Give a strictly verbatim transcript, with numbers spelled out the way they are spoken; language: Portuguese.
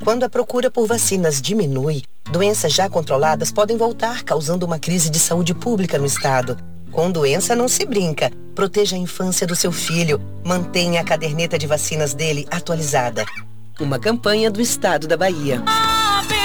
Quando a procura por vacinas diminui, doenças já controladas podem voltar, causando uma crise de saúde pública no estado. Com doença não se brinca. Proteja a infância do seu filho. Mantenha a caderneta de vacinas dele atualizada. Uma campanha do estado da Bahia.